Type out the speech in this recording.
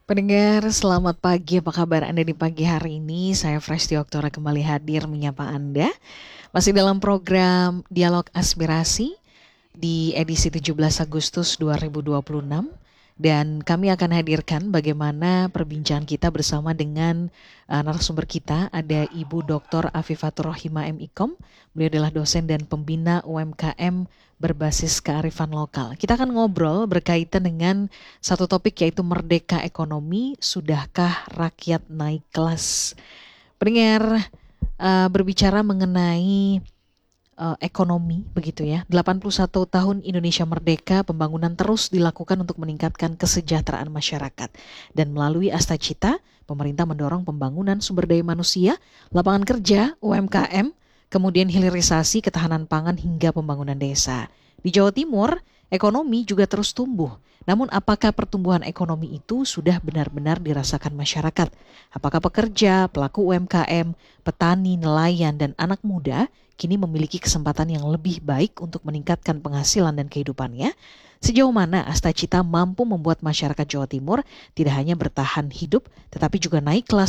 Pendengar, selamat pagi. Apa kabar Anda di pagi hari ini? Saya Fresti Oktora kembali hadir menyapa Anda. Masih dalam program Dialog Aspirasi di edisi 17 Agustus 2026. Dan kami akan hadirkan bagaimana perbincangan kita bersama dengan narasumber kita. Ada Ibu Dr. Afifatur Rohimah M.Ikom. Beliau adalah dosen dan pembina UMKM berbasis kearifan lokal. Kita akan ngobrol berkaitan dengan satu topik yaitu merdeka ekonomi, sudahkah rakyat naik kelas? Pendengar, berbicara mengenai ekonomi begitu ya. 81 tahun Indonesia merdeka, pembangunan terus dilakukan untuk meningkatkan kesejahteraan masyarakat. Dan melalui Asta Cita, pemerintah mendorong pembangunan sumber daya manusia, lapangan kerja, UMKM, kemudian hilirisasi ketahanan pangan hingga pembangunan desa. Di Jawa Timur, ekonomi juga terus tumbuh. Namun apakah pertumbuhan ekonomi itu sudah benar-benar dirasakan masyarakat? Apakah pekerja, pelaku UMKM, petani, nelayan, dan anak muda kini memiliki kesempatan yang lebih baik untuk meningkatkan penghasilan dan kehidupannya? Sejauh mana Asta Cita mampu membuat masyarakat Jawa Timur tidak hanya bertahan hidup, tetapi juga naik kelas